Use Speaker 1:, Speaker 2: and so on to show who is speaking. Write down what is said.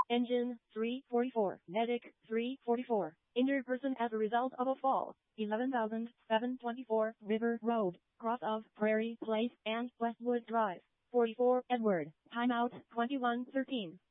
Speaker 1: Engine 344. Medic 344. Injured person as a result of a fall. 11,724 River Road, cross of Prairie Place and Westwood Drive. 44 Edward. Timeout 21:13.